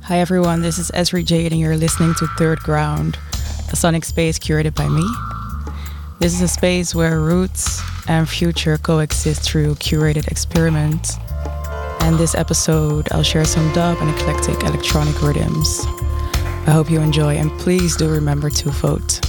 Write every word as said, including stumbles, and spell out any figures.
Hi everyone, this is Esri Jade and you're listening to Third Ground, a sonic space curated by me. This is a space where roots and future coexist through curated experiments. And this episode, I'll share some dub and eclectic electronic rhythms. I hope you enjoy and please do remember to vote.